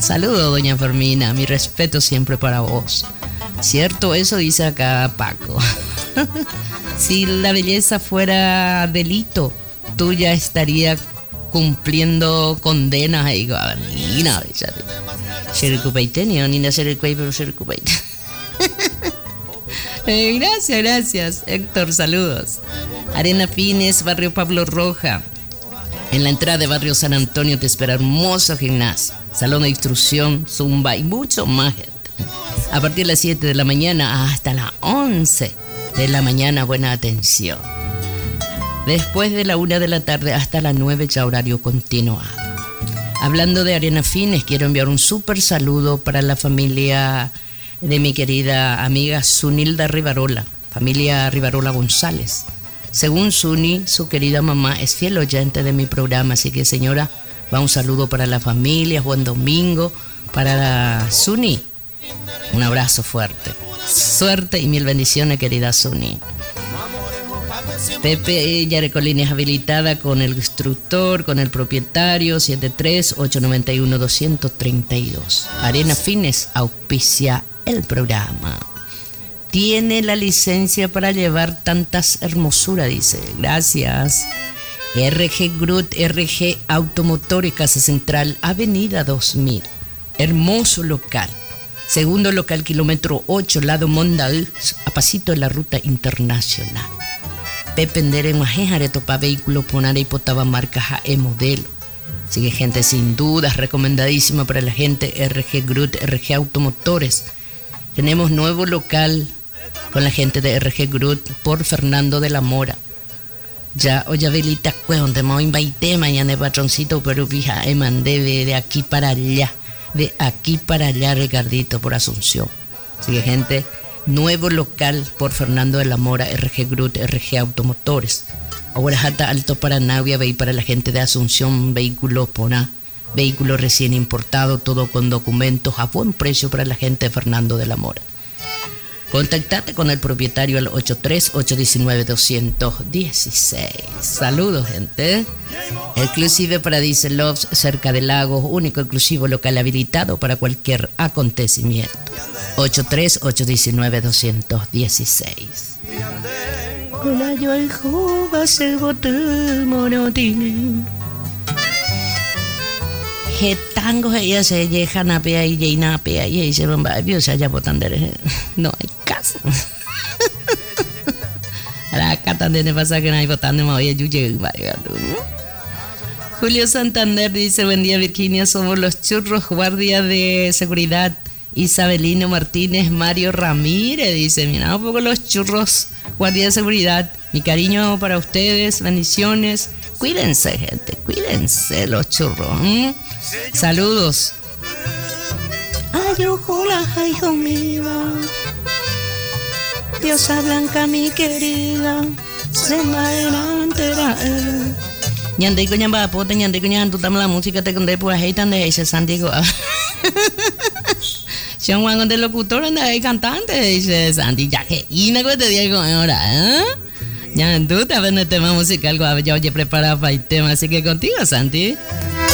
Saludos, doña Fermina, mi respeto siempre para vos. Cierto, eso dice acá Paco. Si la belleza fuera delito, tú ya estarías cumpliendo condenas ahí. Gracias, Héctor, saludos. Arena Fines, barrio Pablo Roja. En la entrada de barrio San Antonio te espera hermoso gimnasio, salón de instrucción, zumba y mucho más, gente. A partir de las 7 de la mañana hasta las 11 de la mañana, buena atención. Después de la 1 de la tarde hasta las 9 ya horario continuado. Hablando de Arena Fines, quiero enviar un súper saludo para la familia de mi querida amiga Zunilda Rivarola, familia Rivarola González. Según Zuni, su querida mamá es fiel oyente de mi programa, así que señora, va un saludo para la familia, buen domingo, para Zuni. Un abrazo fuerte. Suerte y mil bendiciones, querida Zuni. Pepe Yarecolini es habilitada con el instructor, con el propietario, 73891-232. Arena Fines auspicia el programa. Tiene la licencia para llevar tantas hermosuras, dice. Gracias. RG Grut, RG Automotor y Casa Central, Avenida 2000. Hermoso local. Segundo local, kilómetro 8, lado Mondaú, a pasito de la ruta internacional. Pepe Ndere Majejare topa vehículo ponar y potaba marca JE modelo. Sigue gente sin dudas, recomendadísima para la gente. RG Grut, RG Automotores. Tenemos nuevo local con la gente de RG Grut por Fernando de la Mora. Ya, oye, velita, pues, donde me invité mañana, patroncito, pero fija, mandé de aquí para allá. De aquí para allá, Ricardito, por Asunción. Así que, gente, nuevo local por Fernando de la Mora, RG Grut, RG Automotores. Ahora, hasta Alto Paranavia, ve para la gente de Asunción, vehículo Pona, vehículo recién importado, todo con documentos a buen precio para la gente de Fernando de la Mora. Contactate con el propietario al 83-819-216. Saludos, gente. Exclusive para Diesel Loves, cerca del lago, único exclusivo local habilitado para cualquier acontecimiento. 83-819-216. Hola, yo el juba se bote monotini. Getango ella se deja napea y ya napea y se van a ver, se ya botan de no hay caso. Acá también pasa que no hay botando más, oye, yo llegué. Julio Santander dice: buen día, Virginia, somos los churros, guardia de seguridad. Isabelino Martínez, Mario Ramírez dice: mira un poco los churros, guardia de seguridad. Mi cariño para ustedes, bendiciones. Cuídense, gente, cuídense los churros. Saludos. Ay, hola, hijo mío. Diosa blanca, mi querida, se entera. Ñande con ñamba pota, ñande con ñan tutama la música te conté pues ahí tan de ese Santiago. Sean Juan de locutor anda ahí cantante dice Santi, ya que y no te digo ahora, ya tú te ves el tema musical, yo ya preparado para el tema, así que contigo, Santi.